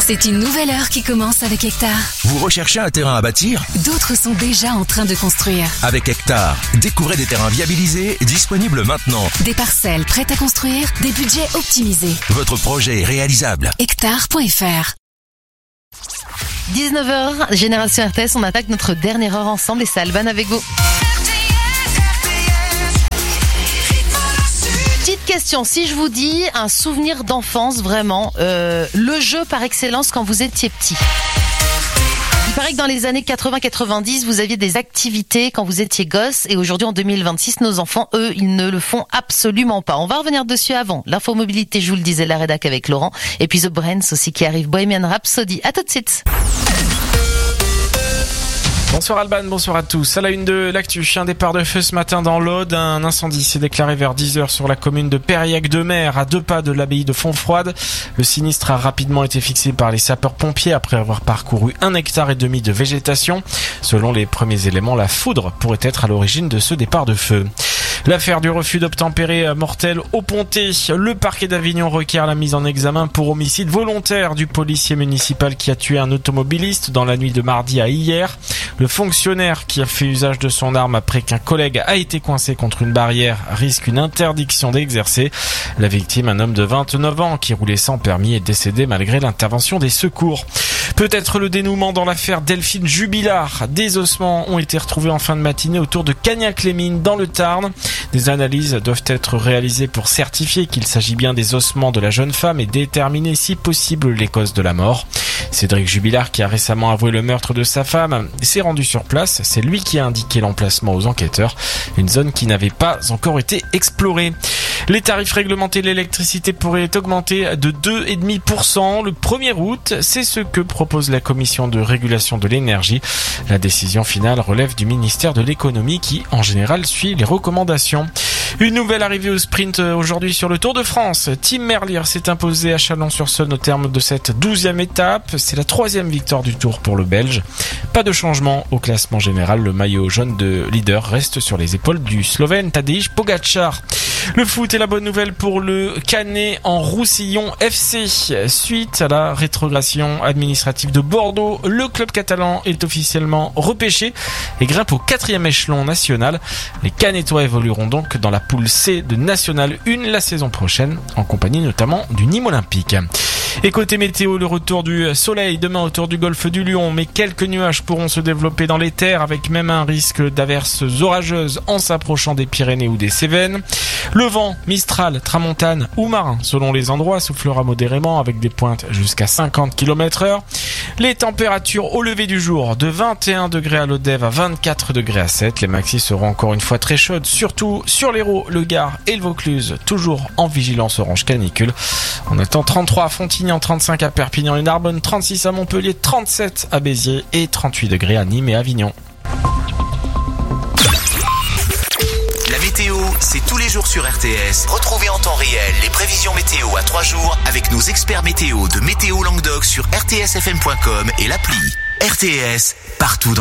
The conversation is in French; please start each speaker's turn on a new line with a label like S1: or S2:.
S1: C'est une nouvelle heure qui commence avec Hectare.
S2: Vous recherchez un terrain à bâtir ?
S1: D'autres sont déjà en train de construire.
S2: Avec Hectare, découvrez des terrains viabilisés, disponibles maintenant.
S1: Des parcelles prêtes à construire, des budgets optimisés.
S2: Votre projet est réalisable.
S1: Hectare.fr.
S3: 19h, Génération RTS, on attaque notre dernière heure ensemble et c'est Alban avec vous. Petite question, si je vous dis un souvenir d'enfance vraiment, le jeu par excellence quand vous étiez petit. Il paraît que dans les années 80-90, vous aviez des activités quand vous étiez gosse et aujourd'hui en 2026, nos enfants, eux, ils ne le font absolument pas. On va revenir dessus avant. L'infomobilité, je vous le disais, la rédac avec Laurent et puis The Brains aussi qui arrive, Bohemian Rhapsody. À tout de suite.
S4: Bonsoir Alban, bonsoir à tous. À la une de l'actu, un départ de feu ce matin dans l'Aude. Un incendie s'est déclaré vers 10h sur la commune de Périac-de-Mer, à 2 pas de l'abbaye de Fontfroide. Le sinistre a rapidement été fixé par les sapeurs-pompiers après avoir parcouru 1,5 hectare de végétation. Selon les premiers éléments, la foudre pourrait être à l'origine de ce départ de feu. L'affaire du refus d'obtempérer mortel au Pontet. Le parquet d'Avignon requiert la mise en examen pour homicide volontaire du policier municipal qui a tué un automobiliste dans la nuit de mardi à hier. Le fonctionnaire qui a fait usage de son arme après qu'un collègue a été coincé contre une barrière risque une interdiction d'exercer. La victime, un homme de 29 ans qui roulait sans permis, est décédé malgré l'intervention des secours. Peut-être le dénouement dans l'affaire Delphine Jubilard. Des ossements ont été retrouvés en fin de matinée autour de Cagnac-les-Mines dans le Tarn. Des analyses doivent être réalisées pour certifier qu'il s'agit bien des ossements de la jeune femme et déterminer si possible les causes de la mort. Cédric Jubilard, qui a récemment avoué le meurtre de sa femme, s'est rendu sur place. C'est lui qui a indiqué l'emplacement aux enquêteurs, une zone qui n'avait pas encore été explorée. Les tarifs réglementés de l'électricité pourraient augmenter de 2,5% le 1er août. C'est ce que propose la Commission de régulation de l'énergie. La décision finale relève du ministère de l'économie qui, en général, suit les recommandations. Une nouvelle arrivée au sprint aujourd'hui sur le Tour de France. Tim Merlier s'est imposé à Chalon-sur-Saône au terme de cette 12e étape. C'est la 3e victoire du Tour pour le Belge. Pas de changement au classement général. Le maillot jaune de leader reste sur les épaules du Slovène Tadej Pogačar. Le foot est la bonne nouvelle pour le Canet en Roussillon FC. Suite à la rétrogradation administrative de Bordeaux, le club catalan est officiellement repêché et grimpe au 4e échelon national. Les Canetois évolueront donc dans la poule C de National 1 la saison prochaine, en compagnie notamment du Nîmes Olympique. Et côté météo, le retour du soleil demain autour du golfe du Lion, mais quelques nuages pourront se développer dans les terres avec même un risque d'averses orageuses en s'approchant des Pyrénées ou des Cévennes. Le vent, Mistral, Tramontane ou marin, selon les endroits, soufflera modérément avec des pointes jusqu'à 50 km/h. Les températures au lever du jour, de 21 degrés à l'Odève à 24 degrés à 7. Les maxis seront encore une fois très chaudes, surtout sur l'Hérault, le Gard et le Vaucluse, toujours en vigilance orange canicule. On attend 33 à Fontignan, 35 à Perpignan et Narbonne, 36 à Montpellier, 37 à Béziers et 38 degrés à Nîmes et Avignon.
S5: La météo, c'est tous les jours sur RTS. Retrouvez en temps réel les prévisions météo à 3 jours avec nos experts météo de Météo Languedoc sur rtsfm.com et l'appli. RTS, partout dans